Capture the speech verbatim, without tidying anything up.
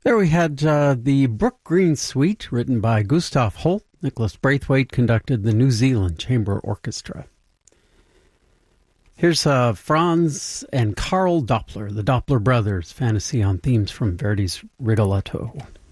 There we had uh, the Brook Green Suite, written by Gustav Holt. Nicholas Braithwaite conducted the New Zealand Chamber Orchestra. Here's uh, Franz and Karl Doppler, the Doppler brothers, fantasy on themes from Verdi's Rigoletto.